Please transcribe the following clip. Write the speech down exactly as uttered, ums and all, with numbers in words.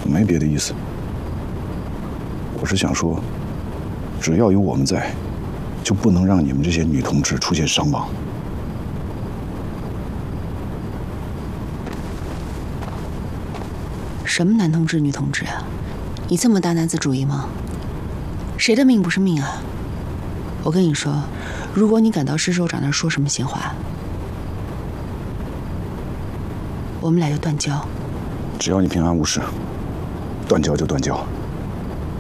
没别的意思，我是想说，只要有我们在，就不能让你们这些女同志出现伤亡。 什么男同志、女同志啊？你这么大男子主义吗？谁的命不是命啊？我跟你说，如果你敢到施首长那儿说什么闲话，我们俩就断交。 只要你平安无事，断交就断交。